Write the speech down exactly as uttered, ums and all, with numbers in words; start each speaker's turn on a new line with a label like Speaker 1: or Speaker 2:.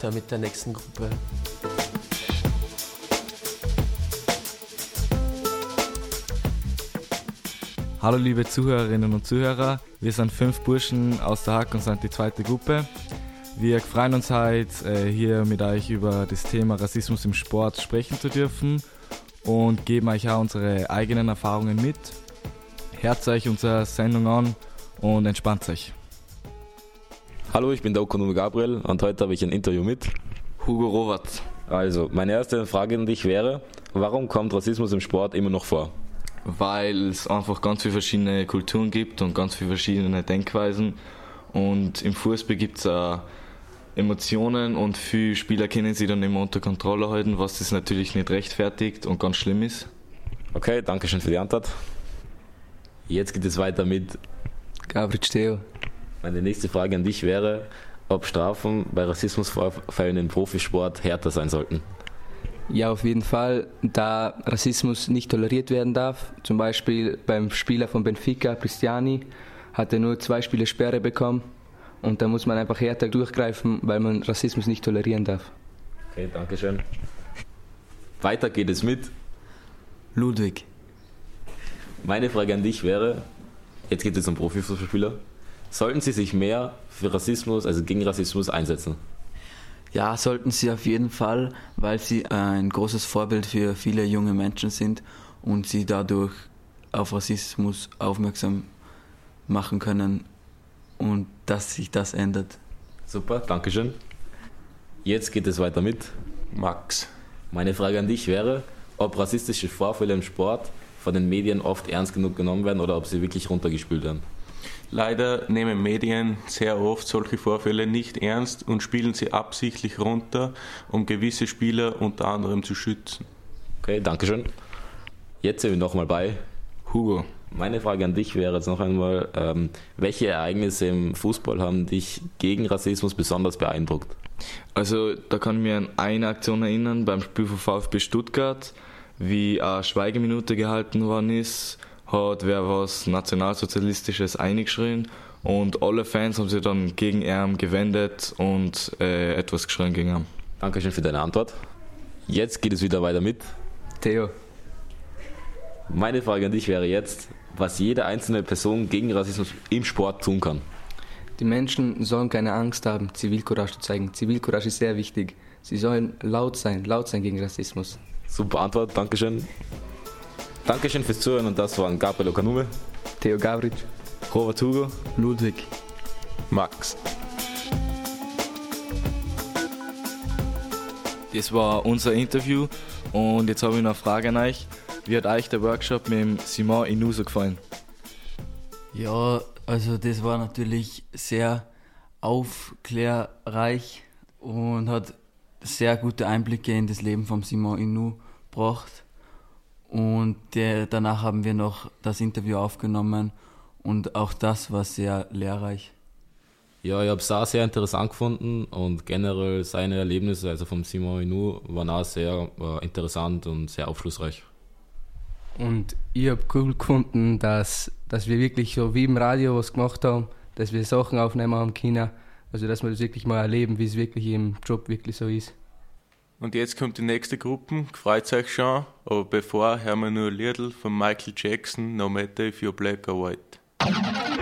Speaker 1: weiter mit der nächsten Gruppe.
Speaker 2: Hallo liebe Zuhörerinnen und Zuhörer, wir sind fünf Burschen aus der Hack und sind die zweite Gruppe. Wir freuen uns heute, hier mit euch über das Thema Rassismus im Sport sprechen zu dürfen und geben euch auch unsere eigenen Erfahrungen mit. Hört euch unsere Sendung an und entspannt euch.
Speaker 3: Hallo, ich bin der Ökonom Gabriel und heute habe ich ein Interview mit
Speaker 4: Hugo Robert.
Speaker 3: Also, meine erste Frage an dich wäre, warum kommt Rassismus im Sport immer noch vor?
Speaker 4: Weil es einfach ganz viele verschiedene Kulturen gibt und ganz viele verschiedene Denkweisen. Und im Fußball gibt es auch Emotionen und viele Spieler können sich dann immer unter Kontrolle halten, was das natürlich nicht rechtfertigt und ganz schlimm ist.
Speaker 3: Okay, danke schön für die Antwort. Jetzt geht es weiter mit
Speaker 5: Gabriel Theo.
Speaker 3: Meine nächste Frage an dich wäre, ob Strafen bei Rassismusvorfällen im Profisport härter sein sollten.
Speaker 5: Ja, auf jeden Fall, da Rassismus nicht toleriert werden darf. Zum Beispiel beim Spieler von Benfica, Cristiani, hat er nur zwei Spiele Sperre bekommen. Und da muss man einfach härter durchgreifen, weil man Rassismus nicht tolerieren darf.
Speaker 3: Okay, danke schön. Weiter geht es mit
Speaker 6: Ludwig.
Speaker 3: Meine Frage an dich wäre, jetzt geht es um Profifußballspieler, sollten sie sich mehr für Rassismus, also gegen Rassismus einsetzen?
Speaker 6: Ja, sollten sie auf jeden Fall, weil sie ein großes Vorbild für viele junge Menschen sind und sie dadurch auf Rassismus aufmerksam machen können und dass sich das ändert.
Speaker 3: Super, danke schön. Jetzt geht es weiter mit
Speaker 1: Max.
Speaker 3: Meine Frage an dich wäre, ob rassistische Vorfälle im Sport von den Medien oft ernst genug genommen werden oder ob sie wirklich runtergespült werden.
Speaker 7: Leider nehmen Medien sehr oft solche Vorfälle nicht ernst und spielen sie absichtlich runter, um gewisse Spieler unter anderem zu schützen.
Speaker 3: Okay, danke schön. Jetzt sind wir nochmal bei Hugo. Meine Frage an dich wäre jetzt noch einmal, ähm, welche Ereignisse im Fußball haben dich gegen Rassismus besonders beeindruckt?
Speaker 4: Also da kann ich mich an eine Aktion erinnern, beim Spiel von VfB Stuttgart, wie eine Schweigeminute gehalten worden ist, hat wer was Nationalsozialistisches eingeschrien und alle Fans haben sich dann gegen ihn gewendet und äh, etwas geschrien gegen ihn.
Speaker 3: Dankeschön für deine Antwort. Jetzt geht es wieder weiter mit
Speaker 5: Theo.
Speaker 3: Meine Frage an dich wäre jetzt, was jede einzelne Person gegen Rassismus im Sport tun kann.
Speaker 5: Die Menschen sollen keine Angst haben, Zivilcourage zu zeigen. Zivilcourage ist sehr wichtig. Sie sollen laut sein, laut sein gegen Rassismus.
Speaker 3: Super Antwort, Dankeschön. Dankeschön fürs Zuhören und das waren Gabriel Okanume,
Speaker 5: Theo Gabriel,
Speaker 3: Robert Hugo,
Speaker 6: Ludwig,
Speaker 7: Max.
Speaker 2: Das war unser Interview und jetzt habe ich noch eine Frage an euch. Wie hat euch der Workshop mit dem Simon Inou so gefallen?
Speaker 6: Ja, also das war natürlich sehr aufklärreich und hat sehr gute Einblicke in das Leben von Simon Inou gebracht. Und der, danach haben wir noch das Interview aufgenommen und auch das war sehr lehrreich.
Speaker 3: Ja, ich habe es auch sehr interessant gefunden und generell seine Erlebnisse, also vom Simon Inou, waren auch sehr äh, interessant und sehr aufschlussreich.
Speaker 5: Und ich habe cool gefunden, dass, dass wir wirklich so wie im Radio was gemacht haben, dass wir Sachen aufnehmen haben können, also dass wir das wirklich mal erleben, wie es wirklich im Job wirklich so ist.
Speaker 7: Und jetzt kommt die nächste Gruppe, freut euch schon, aber bevor hören wir nur ein Liedl von Michael Jackson, No Matter If You're Black or White.